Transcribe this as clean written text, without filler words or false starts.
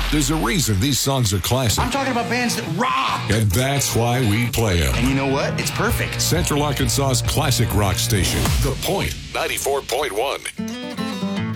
There's a reason these songs are classic. I'm talking about bands that rock. And that's why we play them. And you know what? It's perfect. Central Arkansas's classic rock station, The Point, 94.1.